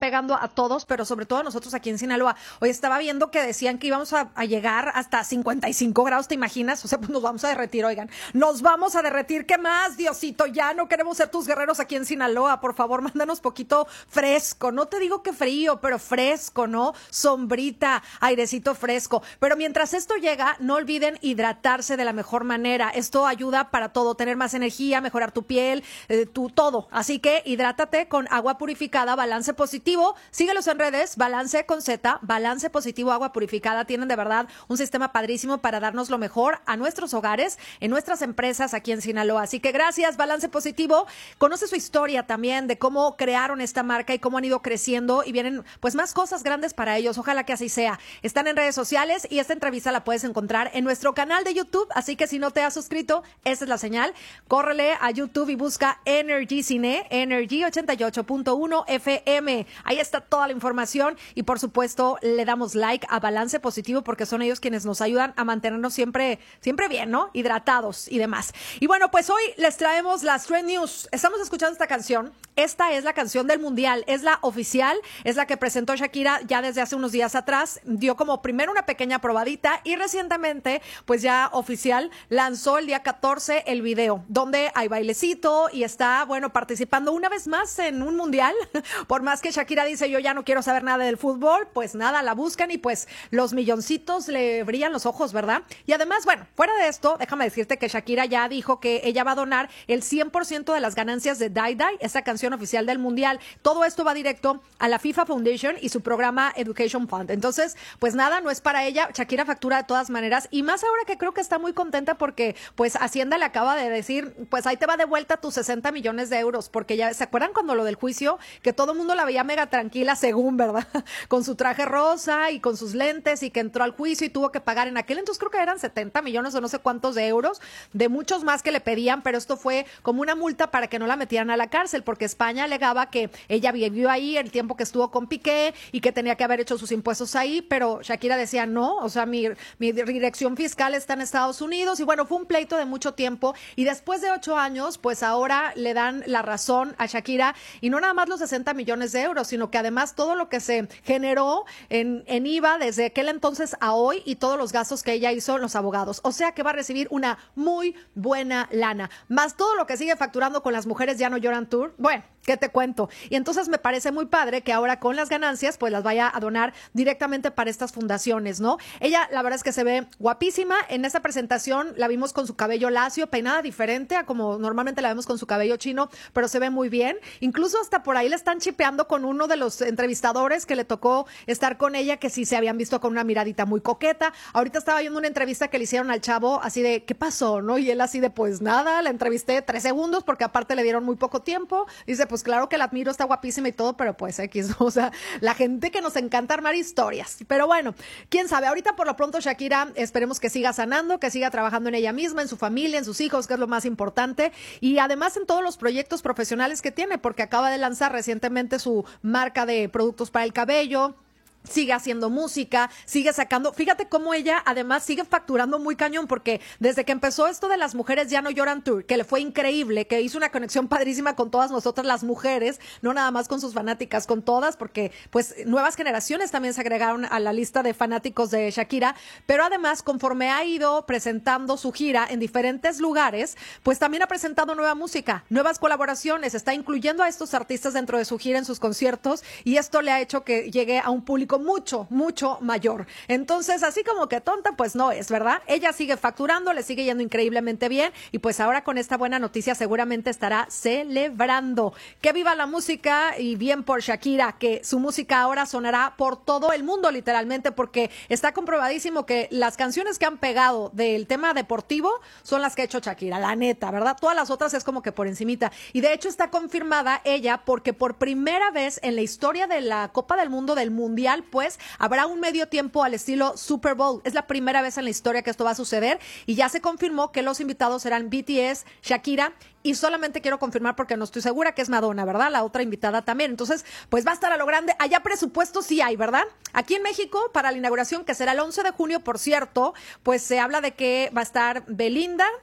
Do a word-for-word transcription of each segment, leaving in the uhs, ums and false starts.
pegando a todos, pero sobre todo a nosotros aquí en Sinaloa. Hoy estaba viendo que decían que íbamos a, a llegar hasta cincuenta y cinco grados, ¿te imaginas? O sea, pues nos vamos a derretir, oigan. Nos vamos a derretir. ¿Qué más, Diosito? Ya no queremos ser tus guerreros aquí en Sinaloa. Por favor, mándanos poquito fresco. No te digo que frío, pero fresco, ¿no? Sombrita, airecito fresco. Pero mientras esto llega, no olviden hidratarse de la mejor manera. Esto ayuda para todo, tener más energía, mejorar tu piel, eh, tu todo. Así que hidrátate con agua purificada, Balance Positivo. Síguelos en redes, Balance con Z, Balance Positivo, agua purificada. Tienen de verdad un sistema padrísimo para darnos lo mejor a nuestros hogares, en nuestras empresas aquí en Sinaloa. Así que gracias, Balance Positivo. Conoce su historia también de cómo crearon esta marca y cómo han ido creciendo y vienen pues más cosas grandes para ellos. Ojalá que así sea. Están en redes sociales y esta entrevista la puedes encontrar en nuestro canal de YouTube. Así que si no te has suscrito, esa es la señal. Córrele a YouTube y busca Energy Cine, Energy ochenta y ocho punto uno F M. Ahí está toda la información y por supuesto le damos like a Balance Positivo porque son ellos quienes nos ayudan a mantenernos siempre, siempre bien, ¿no? Hidratados y demás. Y bueno, pues hoy les traemos las Trend News. Estamos escuchando esta canción. Esta es la canción del Mundial, es la oficial, es la que presentó Shakira ya desde hace unos días atrás. Dio como primero una pequeña probadita y recientemente, pues ya oficial, lanzó el día catorce el video, donde hay bailecito y está, bueno, participando una vez más en un Mundial. Por más que Shakira dice, yo ya no quiero saber nada del fútbol, pues nada, la buscan y pues los milloncitos le brillan los ojos, ¿verdad? Y además, bueno, fuera de esto, déjame decirte que Shakira ya dijo que ella va a donar el cien por ciento de las ganancias de Die Die, esa canción oficial del Mundial. Todo esto va directo a la FIFA Foundation y su programa Education Fund. Entonces, pues nada, no es para ella. Shakira factura de todas maneras y más ahora que creo que está muy contenta porque pues Hacienda le acaba de decir, pues ahí te va de vuelta tus sesenta millones de euros, porque ya se acuerdan cuando lo del juicio, que todo el mundo la veía mega tranquila según, ¿verdad? Con su traje rosa y con sus lentes y que entró al juicio y tuvo que pagar en aquel entonces creo que eran setenta millones o no sé cuántos de euros, de muchos más que le pedían, pero esto fue como una multa para que no la metieran a la cárcel, porque España alegaba que ella vivió ahí el tiempo que estuvo con Piqué y que tenía que haber hecho sus impuestos ahí, pero Shakira decía no, o sea, mi, mi dirección fiscal está en Estados Unidos y bueno, fue un pleito de mucho tiempo y después de ocho años, pues ahora le dan la razón a Shakira y no nada más los sesenta millones de euros, sino que además todo lo que se generó en, en I V A desde aquel entonces a hoy y todos los gastos que ella hizo en los abogados, o sea que va a recibir una muy buena lana, más todo lo que sigue facturando con las mujeres ya no lloran tour, bueno, ¿qué te cuento? Y entonces me parece muy padre que ahora con las ganancias pues las vaya a donar directamente para estas fundaciones, ¿no? Ella la verdad es que se ve guapísima, en esta presentación la vimos con su cabello lacio, peinada diferente a como normalmente la vemos con su cabello chino, pero se ve muy bien, incluso hasta por ahí le están chipeando con uno de los entrevistadores que le tocó estar con ella, que sí se habían visto con una miradita muy coqueta. Ahorita estaba viendo una entrevista que le hicieron al chavo así de, ¿qué pasó? ¿No? Y él así de, pues nada, la entrevisté tres segundos porque aparte le dieron muy poco tiempo, dice, pues claro que la admiro, está guapísima y todo, pero pues X, o sea, la gente que nos encanta armar historias, pero bueno, quién sabe, ahorita por lo pronto Shakira, esperemos que siga sanando, que siga trabajando en ella misma, en su familia, en sus hijos, que es lo más importante, y además en todos los proyectos profesionales que tiene, porque acaba de lanzar recientemente su marca de productos para el cabello, sigue haciendo música, sigue sacando, fíjate cómo ella además sigue facturando muy cañón, porque desde que empezó esto de las mujeres ya no lloran tour, que le fue increíble, que hizo una conexión padrísima con todas nosotras las mujeres, no nada más con sus fanáticas, con todas, porque pues nuevas generaciones también se agregaron a la lista de fanáticos de Shakira, pero además conforme ha ido presentando su gira en diferentes lugares, pues también ha presentado nueva música, nuevas colaboraciones, está incluyendo a estos artistas dentro de su gira en sus conciertos y esto le ha hecho que llegue a un público mucho, mucho mayor. Entonces, así como que tonta, pues no es, ¿verdad? Ella sigue facturando, le sigue yendo increíblemente bien y pues ahora con esta buena noticia seguramente estará celebrando. Que viva la música y bien por Shakira, que su música ahora sonará por todo el mundo literalmente, porque está comprobadísimo que las canciones que han pegado del tema deportivo son las que ha hecho Shakira, la neta, ¿verdad? Todas las otras es como que por encimita. Y de hecho está confirmada ella porque por primera vez en la historia de la Copa del Mundo, del Mundial, pues habrá un medio tiempo al estilo Super Bowl. Es la primera vez en la historia que esto va a suceder y ya se confirmó que los invitados serán B T S, Shakira y solamente quiero confirmar porque no estoy segura que es Madonna, ¿verdad? La otra invitada también. Entonces, pues va a estar a lo grande. Allá presupuesto sí hay, ¿verdad? Aquí en México, para la inauguración, que será el once de junio, por cierto, pues se habla de que va a estar Belinda,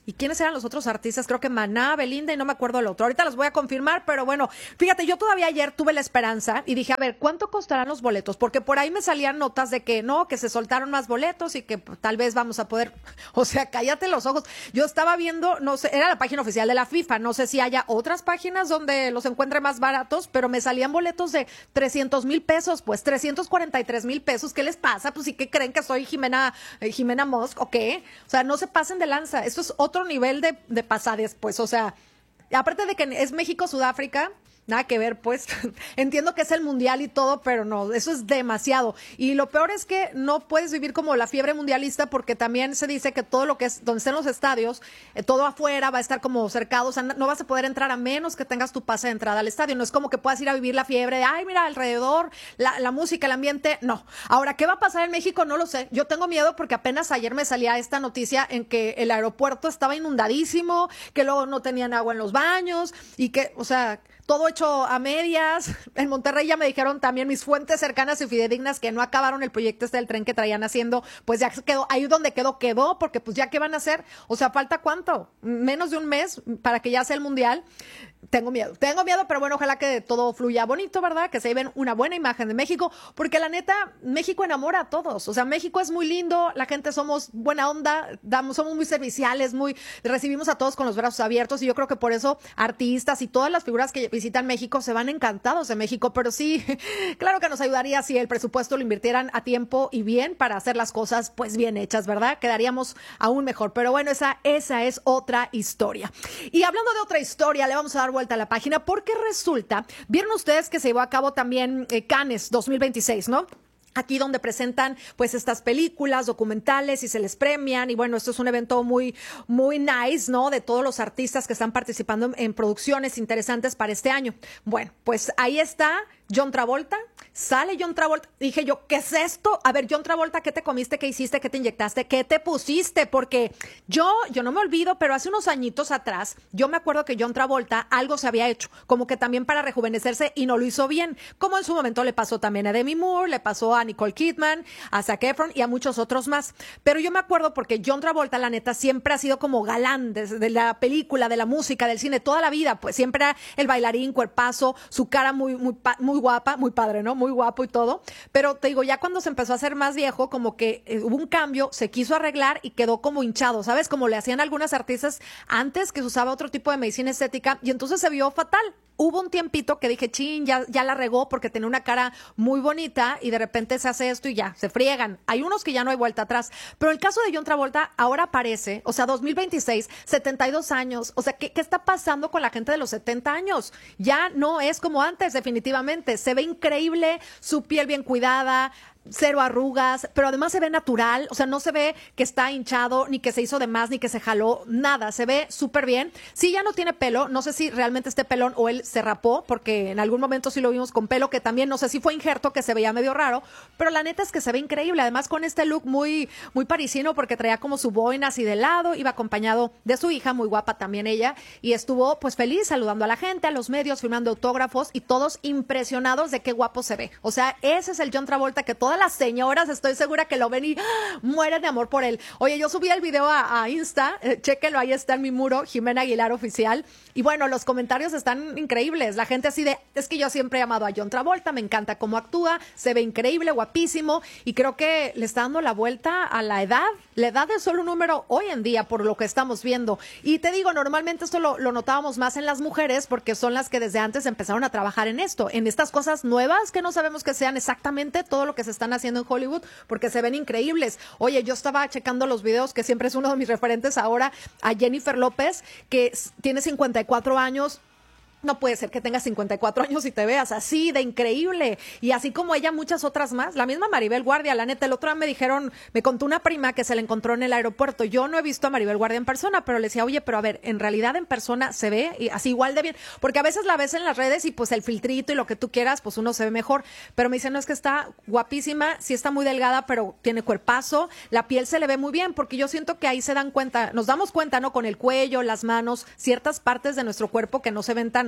¿Y quiénes eran los otros artistas? Creo que Maná, Belinda y no me acuerdo el otro. Ahorita los voy a confirmar, pero bueno, fíjate, yo todavía ayer tuve la esperanza y dije, a ver, ¿cuánto costarán los boletos? Porque por ahí me salían notas de que no, que se soltaron más boletos y que pues, tal vez vamos a poder, o sea, cállate los ojos. Yo estaba viendo, no sé, era la página oficial de la FIFA, no sé si haya otras páginas donde los encuentre más baratos, pero me salían boletos de trescientos mil pesos, pues trescientos cuarenta y tres mil pesos. ¿Qué les pasa? Pues sí que creen que soy Jimena, eh, Jimena Mosk, ¿o qué? O sea, no se pasen de lanza. Esto es otro nivel de, de pasades, pues, o sea, aparte de que es México-Sudáfrica, nada que ver, pues, entiendo que es el mundial y todo, pero no, eso es demasiado. Y lo peor es que no puedes vivir como la fiebre mundialista porque también se dice que todo lo que es, donde estén los estadios, eh, todo afuera va a estar como cercado, o sea, no vas a poder entrar a menos que tengas tu pase de entrada al estadio. No es como que puedas ir a vivir la fiebre de, ay, mira, alrededor, la, la música, el ambiente, no. Ahora, ¿qué va a pasar en México? No lo sé. Yo tengo miedo porque apenas ayer me salía esta noticia en que el aeropuerto estaba inundadísimo, que luego no tenían agua en los baños y que, o sea, todo hecho a medias. En Monterrey ya me dijeron también mis fuentes cercanas y fidedignas que no acabaron el proyecto este del tren que traían haciendo, pues ya quedó, ahí donde quedó, quedó, porque pues ya qué van a hacer, o sea, falta cuánto, menos de un mes para que ya sea el mundial. Tengo miedo, tengo miedo, pero bueno, ojalá que todo fluya bonito, ¿verdad? Que se lleven una buena imagen de México, porque la neta, México enamora a todos, o sea, México es muy lindo, la gente somos buena onda, damos, somos muy serviciales, muy, recibimos a todos con los brazos abiertos, y yo creo que por eso artistas y todas las figuras que visitan México se van encantados de México, pero sí, claro que nos ayudaría si el presupuesto lo invirtieran a tiempo y bien para hacer las cosas pues bien hechas, ¿verdad? Quedaríamos aún mejor, pero bueno, esa, esa es otra historia. Y hablando de otra historia, le vamos a dar vuelta a la página porque resulta, vieron ustedes que se llevó a cabo también eh, Cannes dos mil veintiséis, ¿no? Aquí donde presentan pues estas películas, documentales y se les premian y bueno, esto es un evento muy, muy nice, ¿no? De todos los artistas que están participando en, en producciones interesantes para este año. Bueno, pues ahí está John Travolta, sale John Travolta, dije yo, ¿qué es esto? A ver, John Travolta, ¿qué te comiste? ¿Qué hiciste? ¿Qué te inyectaste? ¿Qué te pusiste? Porque yo, yo no me olvido, pero hace unos añitos atrás, yo me acuerdo que John Travolta algo se había hecho, como que también para rejuvenecerse y no lo hizo bien, como en su momento le pasó también a Demi Moore, le pasó a Nicole Kidman, a Zac Efron y a muchos otros más. Pero yo me acuerdo porque John Travolta, la neta, siempre ha sido como galán desde de la película, de la música, del cine, toda la vida, pues siempre era el bailarín, cuerpazo, su cara muy, muy, muy guapa, muy padre, ¿no? Muy guapo y todo. Pero te digo, ya cuando se empezó a hacer más viejo, como que eh, hubo un cambio, se quiso arreglar y quedó como hinchado, ¿sabes? Como le hacían algunas artistas antes que se usaba otro tipo de medicina estética y entonces se vio fatal. Hubo un tiempito que dije, chin, ya, ya la regó porque tenía una cara muy bonita y de repente se hace esto y ya, se friegan. Hay unos que ya no hay vuelta atrás. Pero el caso de John Travolta ahora aparece, o sea, dos mil veintiséis, setenta y dos años. O sea, ¿qué, qué está pasando con la gente de los setenta años? Ya no es como antes, definitivamente. Se ve increíble, su piel bien cuidada, cero arrugas, pero además se ve natural, o sea, no se ve que está hinchado, ni que se hizo de más, ni que se jaló, nada, se ve súper bien. Sí, ya no tiene pelo, no sé si realmente esté pelón o él se rapó, porque en algún momento sí lo vimos con pelo, que también no sé si fue injerto, que se veía medio raro, pero la neta es que se ve increíble, además con este look muy, muy parisino, porque traía como su boina así de lado, iba acompañado de su hija, muy guapa también ella, y estuvo pues feliz saludando a la gente, a los medios, firmando autógrafos, y todos impresionados de qué guapo se ve. O sea, ese es el John Travolta que todas las señoras estoy segura que lo ven y ¡ah! Mueren de amor por él. Oye, yo subí el video a, a Insta, eh, chéquenlo, ahí está en mi muro, Jimena Aguilar Oficial, y bueno, los comentarios están increíbles, la gente así de, es que yo siempre he amado a John Travolta, me encanta cómo actúa, se ve increíble, guapísimo, y creo que le está dando la vuelta a la edad, la edad es solo un número hoy en día por lo que estamos viendo, y te digo, normalmente esto lo, lo notábamos más en las mujeres, porque son las que desde antes empezaron a trabajar en esto, en estas cosas nuevas que no sabemos que sean exactamente todo lo que se están haciendo en Hollywood, porque se ven increíbles. Oye, yo estaba checando los videos, que siempre es uno de mis referentes ahora, a Jennifer López, que tiene cincuenta y cuatro años. No puede ser que tengas cincuenta y cuatro años y te veas así de increíble. Y así como ella, muchas otras más. La misma Maribel Guardia, la neta, el otro día me dijeron, me contó una prima que se la encontró en el aeropuerto. Yo no he visto a Maribel Guardia en persona, pero le decía, oye, pero a ver, en realidad en persona se ve y así igual de bien. Porque a veces la ves en las redes y pues el filtrito y lo que tú quieras, pues uno se ve mejor. Pero me dicen, no, es que está guapísima, sí está muy delgada, pero tiene cuerpazo. La piel se le ve muy bien, porque yo siento que ahí se dan cuenta, nos damos cuenta, ¿no? Con el cuello, las manos, ciertas partes de nuestro cuerpo que no se ven tan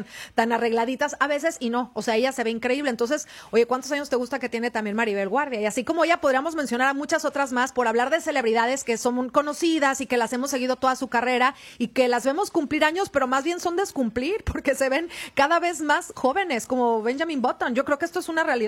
tan arregladitas a veces y no, o sea, ella se ve increíble. Entonces, oye, ¿cuántos años te gusta que tiene también Maribel Guardia? Y así como ella, podríamos mencionar a muchas otras más por hablar de celebridades que son conocidas y que las hemos seguido toda su carrera y que las vemos cumplir años, pero más bien son descumplir porque se ven cada vez más jóvenes, como Benjamin Button. Yo creo que esto es una realidad.